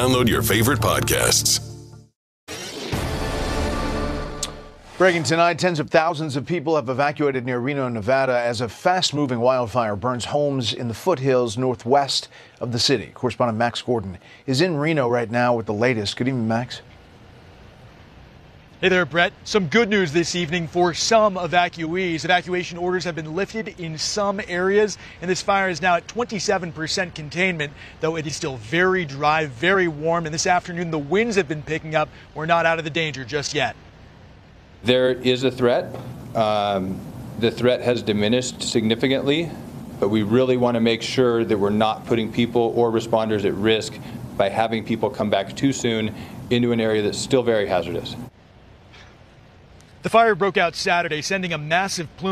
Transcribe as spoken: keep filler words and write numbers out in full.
download your favorite podcasts. Breaking tonight, tens of thousands of people have evacuated near Reno, Nevada, as a fast-moving wildfire burns homes in the foothills northwest of the city. Correspondent Max Gordon is in Reno right now with the latest. Good evening, Max. Hey there, Brett. Some good news this evening for some evacuees. Evacuation orders have been lifted in some areas, and this fire is now at twenty-seven percent containment, though it is still very dry, very warm, and this afternoon the winds have been picking up. We're not out of the danger just yet. There is a threat. Um, the threat has diminished significantly, but we really want to make sure that we're not putting people or responders at risk by having people come back too soon into an area that's still very hazardous. The fire broke out Saturday, sending a massive plume